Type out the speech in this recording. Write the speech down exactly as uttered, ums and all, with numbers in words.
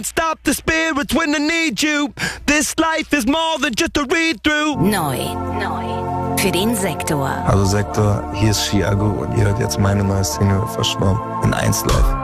Stop the spirits when I need you. This life is more than just a read-through. Neu. Neu. Für den Sektor. Hallo Sektor, hier ist Chiago und ihr hört jetzt meine neue Single Verschwommen in eins Live.